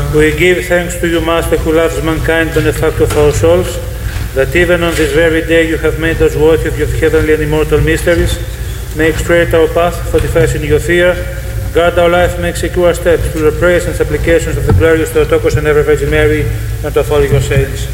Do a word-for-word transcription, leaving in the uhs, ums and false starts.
We give thanks to you, Master, who loves mankind, benefactor of our souls, that even on this very day you have made us worthy of your heavenly and immortal mysteries. Make straight our path, fortify us in your fear, guard our life, make secure our steps through the prayers and supplications of the glorious Theotokos and ever Virgin Mary and of all your saints.